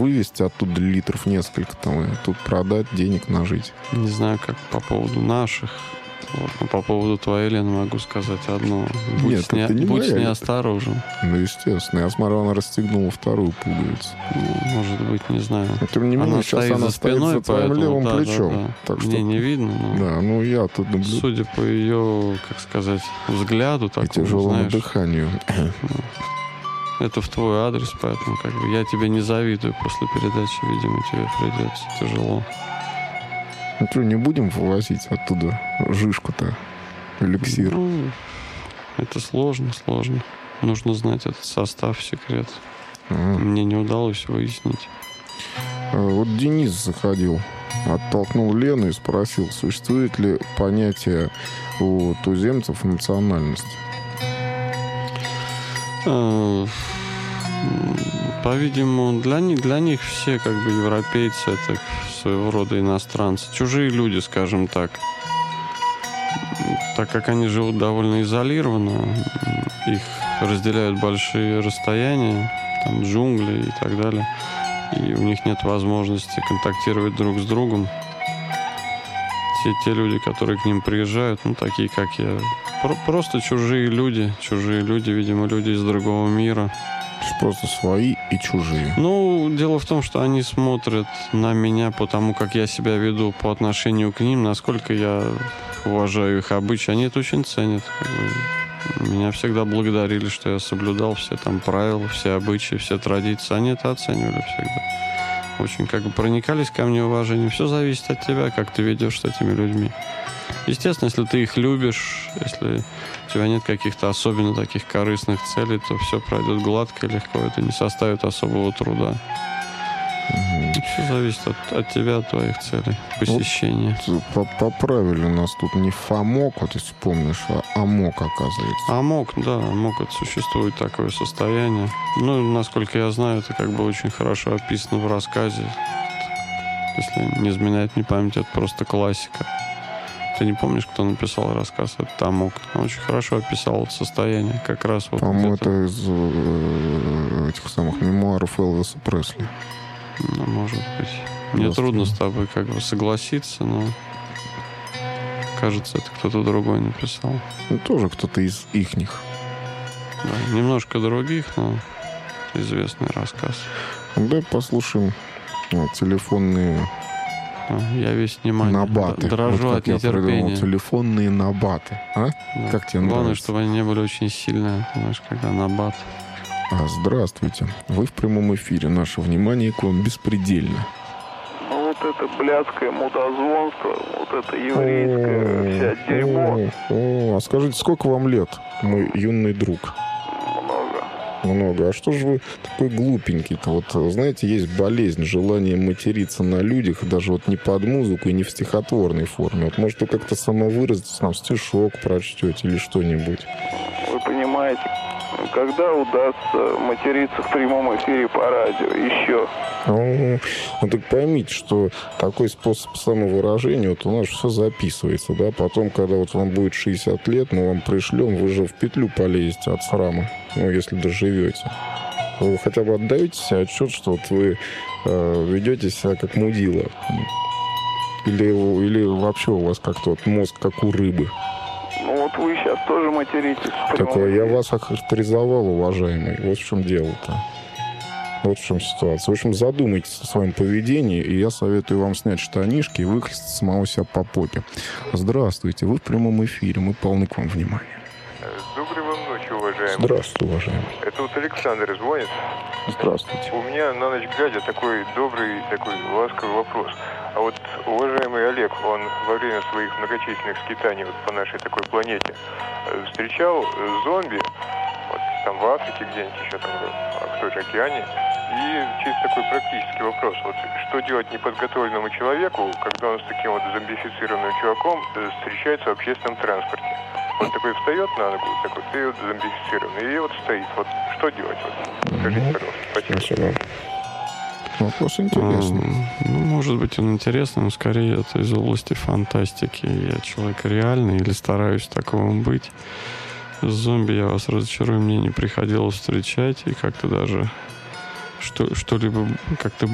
вывести оттуда литров несколько там, и тут продать, денег нажить. Не знаю, как по поводу наших. Вот. Но по поводу твоей, Лены, могу сказать одно. Будь неосторожен. Ну, естественно. Я смотрю, она расстегнула вторую пуговицу. Ну, может быть, не знаю. Но, тем не менее, сейчас она стоит за твоим левым плечом. Так что... Мне не видно, но... Да, ну я тут наблюдаю. Судя по ее, как сказать, взгляду, такому, и тяжелому дыханию. Это в твой адрес, поэтому как бы я тебе не завидую. После передачи, видимо, тебе придется тяжело. Ну что, не будем вывозить оттуда жишку-то, эликсир? Ну, это сложно. Нужно знать этот состав, секрет. Мне не удалось выяснить. Вот Денис заходил, оттолкнул Лену и спросил, существует ли понятие у туземцев национальности? По-видимому, для них все как бы европейцы, это своего рода иностранцы. Чужие люди, скажем так. Так как они живут довольно изолированно, их разделяют большие расстояния, там джунгли и так далее, и у них нет возможности контактировать друг с другом. Те люди, которые к ним приезжают, ну, такие, как я, просто чужие люди, видимо, люди из другого мира. Просто свои и чужие. Ну, дело в том, что они смотрят на меня по тому, как я себя веду по отношению к ним, насколько я уважаю их обычаи. Они это очень ценят. Меня всегда благодарили, что я соблюдал все там правила, все обычаи, все традиции. Они это оценивали всегда. Очень как бы проникались ко мне уважением. Все зависит от тебя, как ты ведешь с этими людьми. Естественно, если ты их любишь, если у тебя нет каких-то особенно таких корыстных целей, то все пройдет гладко и легко. Это не составит особого труда. Все зависит от тебя, от твоих целей, посещения. Вот, поправили нас тут не фамок, вот если помнишь, а амок, оказывается. Амок, да, амок, это существует такое состояние. Ну, насколько я знаю, это как бы очень хорошо описано в рассказе. Если не изменяет мне память, это просто классика. Ты не помнишь, кто написал рассказ? Это Тамок. Он очень хорошо описал это состояние. Как раз вот. По-моему, это из этих самых мемуаров Элвиса Пресли. Ну, может быть. Мне трудно с тобой как бы согласиться, но кажется, это кто-то другой написал. Ну, тоже кто-то из ихних. Да, немножко других, но известный рассказ. Давай послушаем телефонные... Я весь внимание. Набаты. Дрожу вот от нетерпения. Телефонные набаты. А? Да. Как тебе Главное, нравится? чтобы они не были очень сильные, понимаешь, когда набат. Здравствуйте. Вы в прямом эфире. Наше внимание к вам беспредельно. Ну, вот это блядское мудозвонство, вот это еврейское вся дерьмо. А скажите, сколько вам лет, мой юный друг? Много. А что же вы такой глупенький-то? Вот, знаете, есть болезнь, желание материться на людях, даже вот не под музыку и не в стихотворной форме. Вот, может, вы как-то самовыразитесь, нам стишок прочтете или что-нибудь. Вы понимаете, когда удастся материться в прямом эфире по радио еще? Ну, так поймите, что такой способ самовыражения, вот у нас все записывается, да, потом, когда вот вам будет 60 лет, мы вам пришлем, вы же в петлю полезете от срама, ну, если доживете. Вы хотя бы отдаете себе отчет, что вот вы ведете себя как мудила? Или вообще у вас как-то вот мозг как у рыбы? Ну, вот вы сейчас тоже материтесь. Так я вас охарактеризовал, уважаемый. Вот в чем дело-то. Вот в чем ситуация. В общем, задумайтесь о своем поведении, и я советую вам снять штанишки и выхлестать самого себя по попе. Здравствуйте, вы в прямом эфире, мы полны к вам внимания. Доброй вам ночи, уважаемый. Здравствуйте, уважаемый. Это вот Александр звонит. Здравствуйте. У меня на ночь глядя такой добрый, такой ласковый вопрос. А вот уважаемый Олег, он во время своих многочисленных скитаний вот по нашей такой планете встречал зомби, вот там в Африке где-нибудь еще там в той же океане. И чисто такой практический вопрос. Вот что делать неподготовленному человеку, когда он с таким вот зомбифицированным чуваком встречается в общественном транспорте? Он такой встает на ногу, такой, ты вот зомбифицированный, и вот стоит. Вот что делать? Вот? Скажите, пожалуйста. Спасибо. Вопрос интересный. Ну, может быть, он интересный, но скорее это из области фантастики. Я человек реальный или стараюсь таковым быть. С зомби, я вас разочарую, мне не приходилось встречать, и как-то даже что-либо как-то